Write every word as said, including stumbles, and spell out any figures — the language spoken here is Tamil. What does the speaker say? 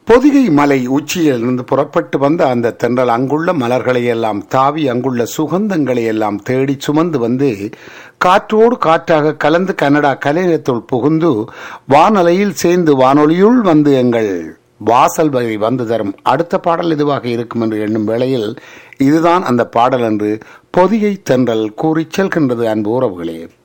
பொதிகை மலை உச்சியிலிருந்து புறப்பட்டு வந்த அந்த தென்றல் அங்குள்ள மலர்களை எல்லாம் தாவி அங்குள்ள சுகந்தங்களை எல்லாம் தேடி சுமந்து வந்து காற்றோடு காற்றாக கலந்து கனடா கலையகத்துள் புகுந்து வானலையில் சேர்ந்து வானொலியுள் வந்து எங்கள் வாசல் வரை வந்து தரும் அடுத்த பாடல் இதுவாக இருக்கும் என்று எண்ணும் வேளையில் இதுதான் அந்த பாடல் என்று பொதிகை தென்றல் கூறிச் செல்கின்றது அன்பு உறவுகளே.